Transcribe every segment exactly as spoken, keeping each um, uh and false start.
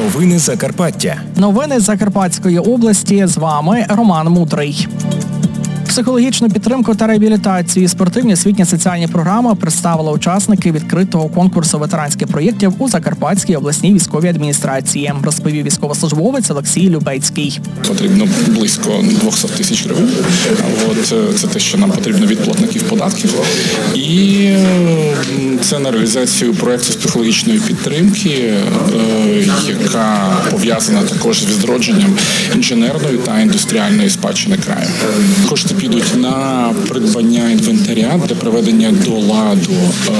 Новини Закарпаття. Новини Закарпатської області. З вами Роман Мудрий. Психологічну підтримку та реабілітацію і спортивні освітні соціальні програми представили учасники відкритого конкурсу ветеранських проєктів у Закарпатській обласній військовій адміністрації, розповів військовослужбовець Олексій Любецький. Потрібно близько двісті тисяч гривень. От, це те, що нам потрібно від платників податків. І це на реалізацію проєкту з психологічної підтримки, яка пов'язана також з відродженням інженерної та індустріальної спадщини краю. Кошти підуть на придбання інвентаря для приведення до ладу е,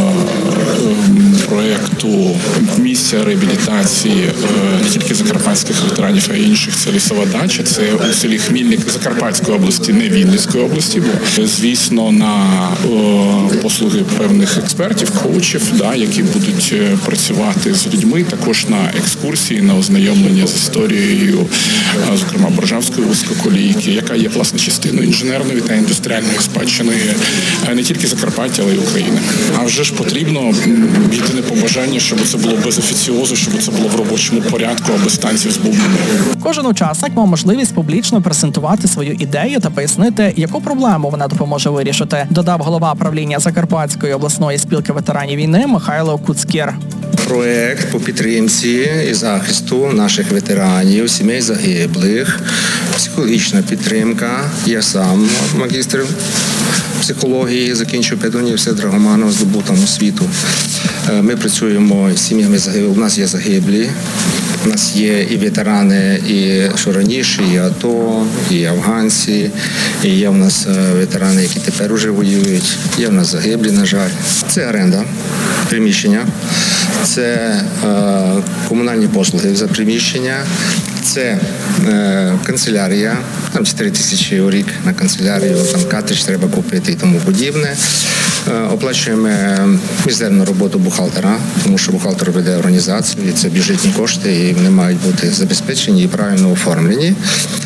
е, проєкту місця реабілітації е, не тільки закарпатських ветеранів, а й інших. Це лісова дача, це у селі Хмільник Закарпатської області, не Вінницької області, бо, звісно, на е, послуги певних експертів, коучів, да, які будуть працювати з людьми, також на екскурсії, на ознайомлення з історією, е, зокрема, Боржавської вузькоколійки, яка є, власне, частиною інженерної та індустріальної спадщини не тільки Закарпаття, але й України. А вже ж потрібно єдине побажання, щоб це було без офіціозу, щоб це було в робочому порядку, а без танців з бубнами. Кожен учасник мав можливість публічно презентувати свою ідею та пояснити, яку проблему вона допоможе вирішити, додав голова правління Закарпатської обласної спілки ветеранів війни Михайло Куцкір. Проект по підтримці і захисту наших ветеранів, сімей загиблих, психологічна підтримка. Я сам магістр психології, закінчив педуніверситет Драгоманова, здобув там освіту. Ми працюємо з сім'ями загиблих. У нас є загиблі. У нас є і ветерани, і що раніше, і АТО, і афганці, і є у нас ветерани, які тепер уже воюють, є у нас загиблі, на жаль. Це оренда приміщення, це е, комунальні послуги за приміщення, це е, канцелярія, там чотири тисячі у рік на канцелярію, там картридж треба купити і тому подібне. Е, оплачуємо мізерну роботу бухгалтера, тому що бухгалтер веде організацію, і це бюджетні кошти, і вони мають бути забезпечені і правильно оформлені.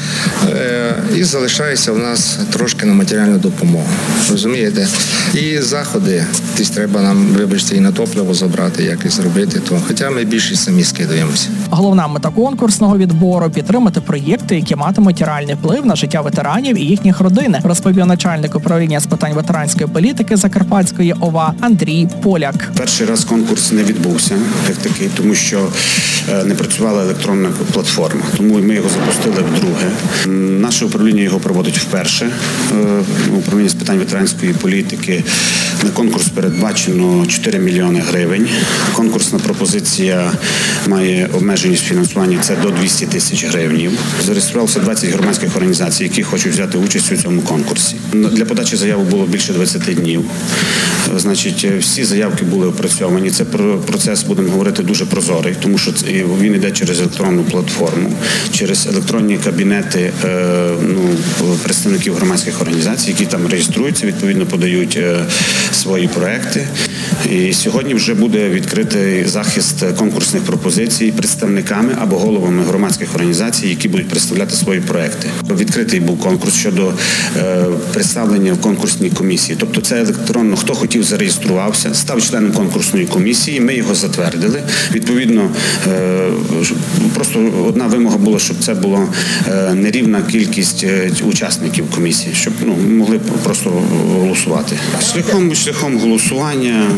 Е, і залишається у нас трошки на матеріальну допомогу, розумієте? І заходи, десь треба нам, вибачте, і на топливо забрати, як і зробити, то хоча ми більше самі скидаємося. Головна мета конкурсного відбору – підтримати проєкти, які матимуть реальний вплив на життя ветеранів і їхніх родин, розповів начальник управління з питань ветеранської політики Закарпатської ОВА Андрій Поляк. Перший раз конкурс не відбувся, як такий, тому що не працювала електронна платформа, тому ми його запустили вдруге. Наше управління його проводить вперше. Управління з питань ветеранської політики. На конкурс передбачено чотири мільйони гривень. Конкурсна пропозиція має обмеженість фінансування, це до двісті тисяч гривень. Зареєструвалося двадцять громадських організацій, які хочуть взяти участь у цьому конкурсі. Для подачі заяви було більше двадцять днів. Значить, всі заявки були опрацьовані. Це процес, будемо говорити, дуже прозорий, тому що він йде через електронну платформу, через електронні кабінети ну, представників громадських організацій, які там реєструються, відповідно подають свої проекти. І сьогодні вже буде відкритий захист конкурсних пропозицій представниками або головами громадських організацій, які будуть представляти свої проекти. Відкритий був конкурс щодо е, представлення в конкурсній комісії. Тобто це електронно, хто хотів, зареєструвався, став членом конкурсної комісії, ми його затвердили. Відповідно, е, просто одна вимога була, щоб це була е, нерівна кількість учасників комісії, щоб ну, могли просто голосувати. Шляхом, шляхом голосування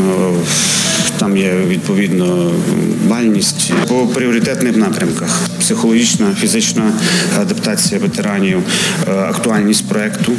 там є відповідно бальність по пріоритетних напрямках. Психологічна, фізична адаптація ветеранів, актуальність проєкту.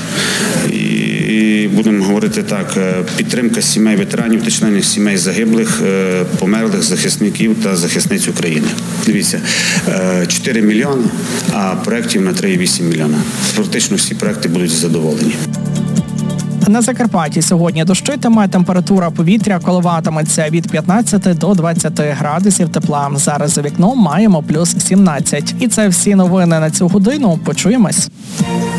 І будемо говорити так, підтримка сімей ветеранів та членів сімей загиблих, померлих захисників та захисниць України. Дивіться, чотири мільйони, а проєктів на три цілих вісім мільйона. Фактично всі проєкти будуть задоволені. На Закарпатті сьогодні дощитиме, температура повітря коливатиметься від п'ятнадцяти до двадцяти градусів тепла. Зараз за вікном маємо плюс сімнадцять. І це всі новини на цю годину. Почуємось.